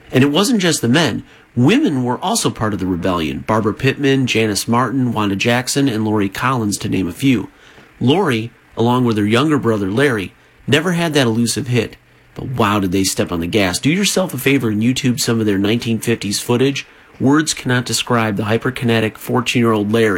And it wasn't just the men. Women were also part of the rebellion. Barbara Pittman, Janice Martin, Wanda Jackson, and Lori Collins, to name a few. Lori, along with her younger brother Larry, never had that elusive hit. But wow, did they step on the gas. Do yourself a favor and YouTube some of their 1950s footage. Words cannot describe the hyperkinetic 14-year-old Larry